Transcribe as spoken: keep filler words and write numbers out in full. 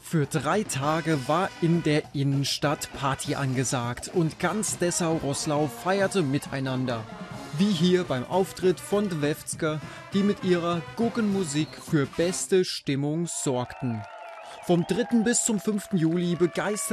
Für drei Tage war in der Innenstadt Party angesagt und ganz Dessau-Roßlau feierte miteinander. Wie hier beim Auftritt von The Wewtzker, die mit ihrer Guggenmusik für beste Stimmung sorgten. Vom dritten bis zum fünften Juli begeisterten